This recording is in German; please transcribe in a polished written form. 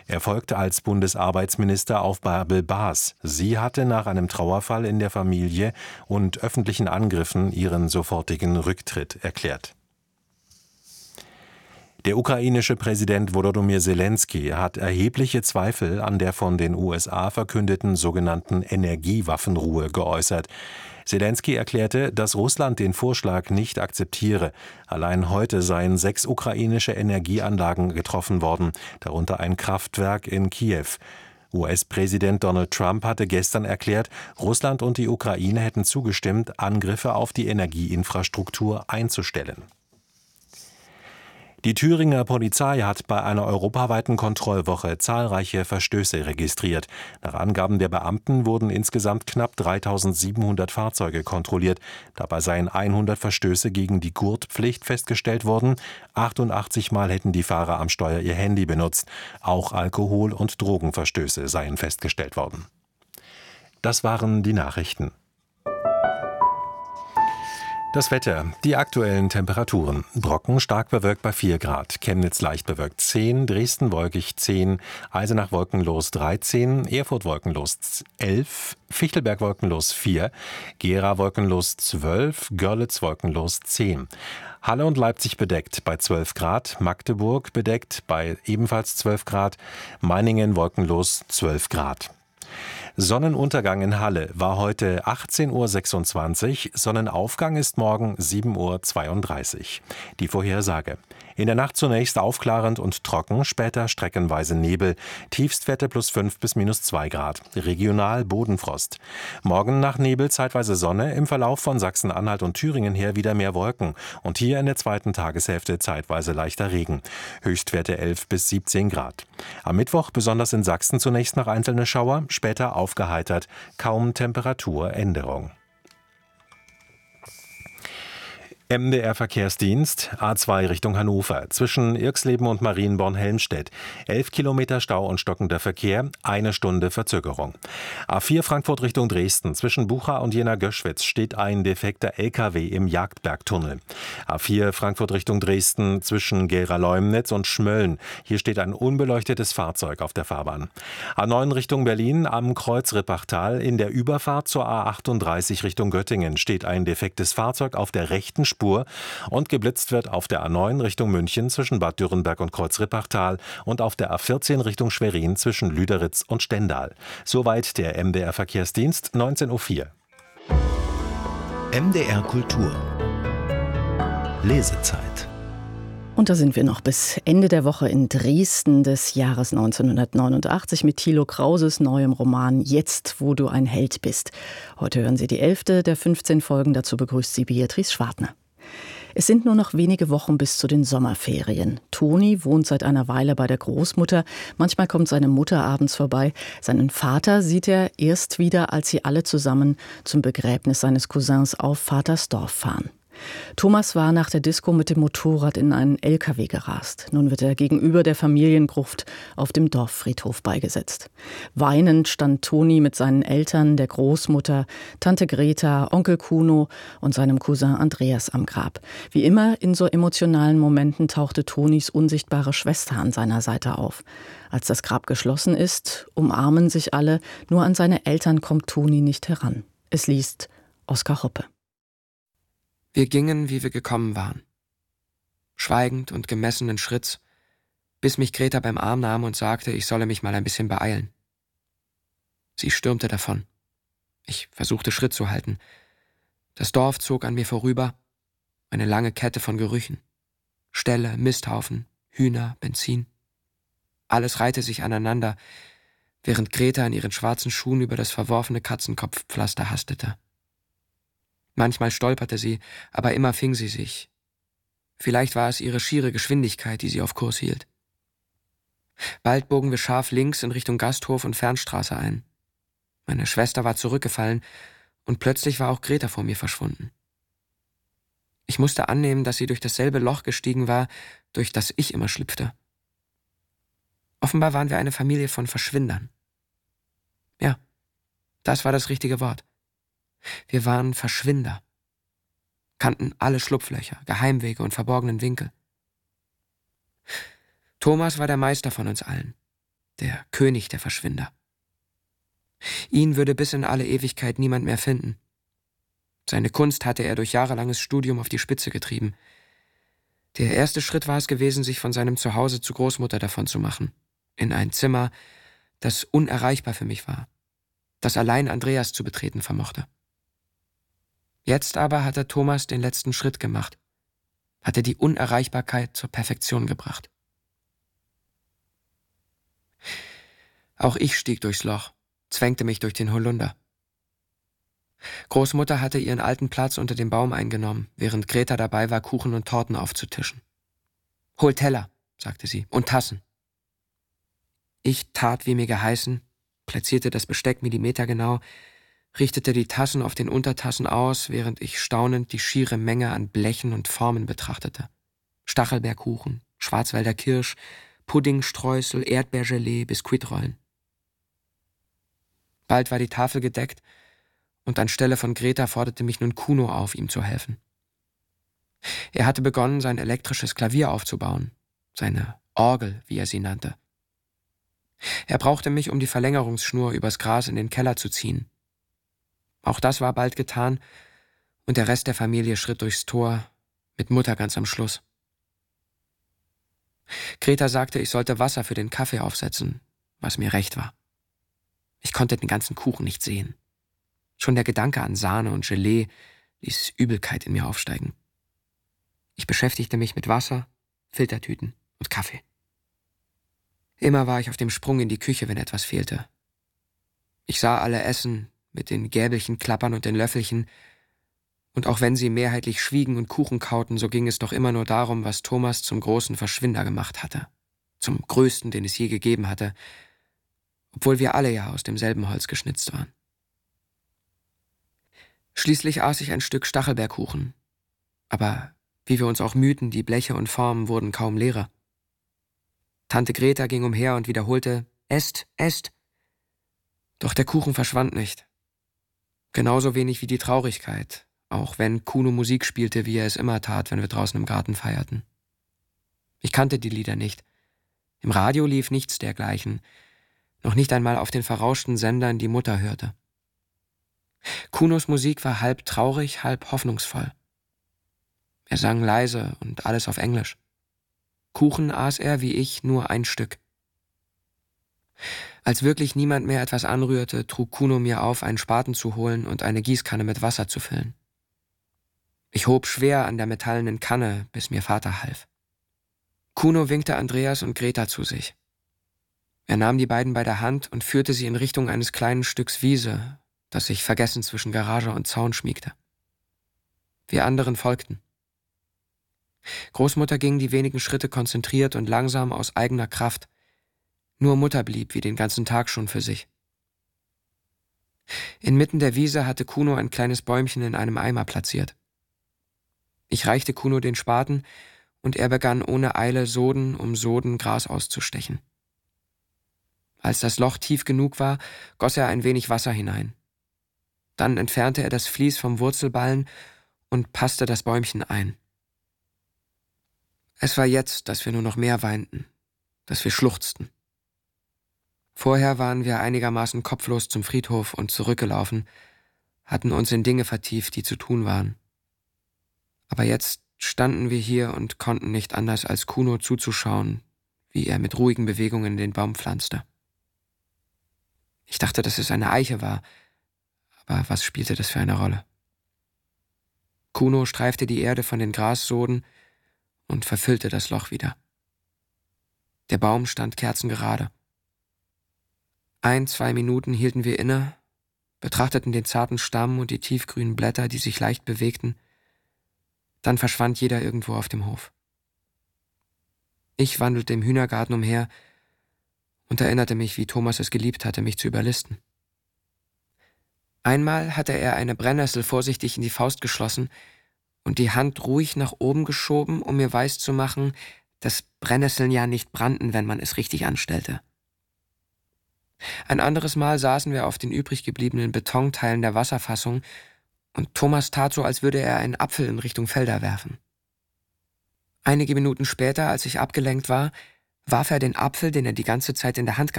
Er folgte als Bundesarbeitsminister auf Bärbel Baas. Sie hatte nach einem Trauerfall in der Familie und öffentlichen Angriffen ihren sofortigen Rücktritt erklärt. Der ukrainische Präsident Volodymyr Zelensky hat erhebliche Zweifel an der von den USA verkündeten sogenannten Energiewaffenruhe geäußert. Zelensky erklärte, dass Russland den Vorschlag nicht akzeptiere. Allein heute seien 6 ukrainische Energieanlagen getroffen worden, darunter ein Kraftwerk in Kiew. US-Präsident Donald Trump hatte gestern erklärt, Russland und die Ukraine hätten zugestimmt, Angriffe auf die Energieinfrastruktur einzustellen. Die Thüringer Polizei hat bei einer europaweiten Kontrollwoche zahlreiche Verstöße registriert. Nach Angaben der Beamten wurden insgesamt knapp 3.700 Fahrzeuge kontrolliert. Dabei seien 100 Verstöße gegen die Gurtpflicht festgestellt worden. 88 Mal hätten die Fahrer am Steuer ihr Handy benutzt. Auch Alkohol- und Drogenverstöße seien festgestellt worden. Das waren die Nachrichten. Das Wetter, die aktuellen Temperaturen. Brocken stark bewölkt bei 4 Grad, Chemnitz leicht bewölkt 10, Dresden wolkig 10, Eisenach wolkenlos 13, Erfurt wolkenlos 11, Fichtelberg wolkenlos 4, Gera wolkenlos 12, Görlitz wolkenlos 10. Halle und Leipzig bedeckt bei 12 Grad, Magdeburg bedeckt bei ebenfalls 12 Grad, Meiningen wolkenlos 12 Grad. Sonnenuntergang in Halle war heute 18.26 Uhr, Sonnenaufgang ist morgen 7.32 Uhr. Die Vorhersage. In der Nacht zunächst aufklarend und trocken, später streckenweise Nebel, Tiefstwerte +5 bis -2 Grad, regional Bodenfrost. Morgen nach Nebel zeitweise Sonne, im Verlauf von Sachsen-Anhalt und Thüringen her wieder mehr Wolken und hier in der zweiten Tageshälfte zeitweise leichter Regen. Höchstwerte 11 bis 17 Grad. Am Mittwoch besonders in Sachsen zunächst noch einzelne Schauer, später aufgeheitert, kaum Temperaturänderung. MDR Verkehrsdienst, A2 Richtung Hannover, zwischen Irxleben und Marienborn-Helmstedt. 11 Kilometer Stau und stockender Verkehr, 1 Stunde Verzögerung. A4 Frankfurt Richtung Dresden, zwischen Bucha und Jena-Göschwitz steht ein defekter LKW im Jagdbergtunnel. A4 Frankfurt Richtung Dresden, zwischen Gera-Leumnitz und Schmölln. Hier steht ein unbeleuchtetes Fahrzeug auf der Fahrbahn. A9 Richtung Berlin, am Kreuz Rippachtal, in der Überfahrt zur A38 Richtung Göttingen steht ein defektes Fahrzeug auf der rechten Spur und geblitzt wird auf der A9 Richtung München zwischen Bad Dürrenberg und Kreuz Rippachtal und auf der A14 Richtung Schwerin zwischen Lüderitz und Stendal. Soweit der MDR Verkehrsdienst, 19.04 Uhr. MDR Kultur. Lesezeit. Und da sind wir noch bis Ende der Woche in Dresden des Jahres 1989 mit Thilo Krauses neuem Roman Jetzt, wo du ein Held bist. Heute hören Sie die 11. der 15 Folgen. Dazu begrüßt Sie Beatrice Schwartner. Es sind nur noch wenige Wochen bis zu den Sommerferien. Toni wohnt seit einer Weile bei der Großmutter. Manchmal kommt seine Mutter abends vorbei. Seinen Vater sieht er erst wieder, als sie alle zusammen zum Begräbnis seines Cousins auf Vaters Dorf fahren. Thomas war nach der Disco mit dem Motorrad in einen LKW gerast. Nun wird er gegenüber der Familiengruft auf dem Dorffriedhof beigesetzt. Weinend stand Toni mit seinen Eltern, der Großmutter, Tante Greta, Onkel Kuno und seinem Cousin Andreas am Grab. Wie immer in so emotionalen Momenten tauchte Tonis unsichtbare Schwester an seiner Seite auf. Als das Grab geschlossen ist, umarmen sich alle, nur an seine Eltern kommt Toni nicht heran. Es liest Oskar Hoppe. Wir gingen, wie wir gekommen waren. Schweigend und gemessenen Schritts, bis mich Greta beim Arm nahm und sagte, ich solle mich mal ein bisschen beeilen. Sie stürmte davon. Ich versuchte Schritt zu halten. Das Dorf zog an mir vorüber, eine lange Kette von Gerüchen. Ställe, Misthaufen, Hühner, Benzin. Alles reihte sich aneinander, während Greta in ihren schwarzen Schuhen über das verworfene Katzenkopfpflaster hastete. Manchmal stolperte sie, aber immer fing sie sich. Vielleicht war es ihre schiere Geschwindigkeit, die sie auf Kurs hielt. Bald bogen wir scharf links in Richtung Gasthof und Fernstraße ein. Meine Schwester war zurückgefallen und plötzlich war auch Greta vor mir verschwunden. Ich musste annehmen, dass sie durch dasselbe Loch gestiegen war, durch das ich immer schlüpfte. Offenbar waren wir eine Familie von Verschwindern. Ja, das war das richtige Wort. Wir waren Verschwinder, kannten alle Schlupflöcher, Geheimwege und verborgenen Winkel. Thomas war der Meister von uns allen. der König der Verschwinder. Ihn würde bis in alle Ewigkeit niemand mehr finden. Seine Kunst hatte er durch jahrelanges Studium auf die Spitze getrieben. Der erste Schritt war es gewesen, sich von seinem Zuhause zu Großmutter davon zu machen, in ein Zimmer, das unerreichbar für mich war, das allein Andreas zu betreten vermochte. Jetzt aber hatte Thomas den letzten Schritt gemacht, hatte die Unerreichbarkeit zur Perfektion gebracht. Auch ich stieg durchs Loch, zwängte mich durch den Holunder. Großmutter hatte ihren alten Platz unter dem Baum eingenommen, während Greta dabei war, Kuchen und Torten aufzutischen. »Hol Teller«, sagte sie, »und Tassen.« Ich tat, wie mir geheißen, platzierte das Besteck millimetergenau, richtete die Tassen auf den Untertassen aus, während ich staunend die schiere Menge an Blechen und Formen betrachtete. Stachelbeerkuchen, Schwarzwälder Kirsch, Puddingstreusel, Erdbeergelee, Biskuitrollen. Bald war die Tafel gedeckt, und anstelle von Greta forderte mich nun Kuno auf, ihm zu helfen. Er hatte begonnen, sein elektrisches Klavier aufzubauen, seine Orgel, wie er sie nannte. Er brauchte mich, um die Verlängerungsschnur übers Gras in den Keller zu ziehen. Auch das war bald getan, und der Rest der Familie schritt durchs Tor, mit Mutter ganz am Schluss. Greta sagte, ich sollte Wasser für den Kaffee aufsetzen, was mir recht war. Ich konnte den ganzen Kuchen nicht sehen. Schon der Gedanke an Sahne und Gelee ließ Übelkeit in mir aufsteigen. Ich beschäftigte mich mit Wasser, Filtertüten und Kaffee. Immer war ich auf dem Sprung in die Küche, wenn etwas fehlte. Ich sah alle essen, mit den Gäbelchen klappern und den Löffelchen, und auch wenn sie mehrheitlich schwiegen und Kuchen kauten, so ging es doch immer nur darum, was Thomas zum großen Verschwinder gemacht hatte, zum größten, den es je gegeben hatte, obwohl wir alle ja aus demselben Holz geschnitzt waren. Schließlich aß ich ein Stück Stachelbeerkuchen, aber wie wir uns auch mühten, die Bleche und Formen wurden kaum leerer. Tante Greta ging umher und wiederholte, »Esst, esst!« Doch der Kuchen verschwand nicht. Genauso wenig wie die Traurigkeit, auch wenn Kuno Musik spielte, wie er es immer tat, wenn wir draußen im Garten feierten. Ich kannte die Lieder nicht. Im Radio lief nichts dergleichen, noch nicht einmal auf den verrauschten Sendern, die Mutter hörte. Kunos Musik war halb traurig, halb hoffnungsvoll. Er sang leise und alles auf Englisch. Kuchen aß er, wie ich, nur ein Stück. Als wirklich niemand mehr etwas anrührte, trug Kuno mir auf, einen Spaten zu holen und eine Gießkanne mit Wasser zu füllen. Ich hob schwer an der metallenen Kanne, bis mir Vater half. Kuno winkte Andreas und Greta zu sich. Er nahm die beiden bei der Hand und führte sie in Richtung eines kleinen Stücks Wiese, das sich vergessen zwischen Garage und Zaun schmiegte. Wir anderen folgten. Großmutter ging die wenigen Schritte konzentriert und langsam aus eigener Kraft. Nur Mutter blieb wie den ganzen Tag schon für sich. Inmitten der Wiese hatte Kuno ein kleines Bäumchen in einem Eimer platziert. Ich reichte Kuno den Spaten, und er begann ohne Eile Soden um Soden Gras auszustechen. Als das Loch tief genug war, goss er ein wenig Wasser hinein. Dann entfernte er das Vlies vom Wurzelballen und passte das Bäumchen ein. Es war jetzt, dass wir nur noch mehr weinten, dass wir schluchzten. Vorher waren wir einigermaßen kopflos zum Friedhof und zurückgelaufen, hatten uns in Dinge vertieft, die zu tun waren. Aber jetzt standen wir hier und konnten nicht anders, als Kuno zuzuschauen, wie er mit ruhigen Bewegungen den Baum pflanzte. Ich dachte, dass es eine Eiche war, aber was spielte das für eine Rolle? Kuno streifte die Erde von den Grassoden und verfüllte das Loch wieder. Der Baum stand kerzengerade. 1-2 Minuten hielten wir inne, betrachteten den zarten Stamm und die tiefgrünen Blätter, die sich leicht bewegten. Dann verschwand jeder irgendwo auf dem Hof. Ich wandelte im Hühnergarten umher und erinnerte mich, wie Thomas es geliebt hatte, mich zu überlisten. Einmal hatte er eine Brennnessel vorsichtig in die Faust geschlossen und die Hand ruhig nach oben geschoben, um mir weiszumachen, dass Brennnesseln ja nicht brannten, wenn man es richtig anstellte. Ein anderes Mal saßen wir auf den übrig gebliebenen Betonteilen der Wasserfassung und Thomas tat so, als würde er einen Apfel in Richtung Felder werfen. Einige Minuten später, als ich abgelenkt war, warf er den Apfel, den er die ganze Zeit in der Hand gehalten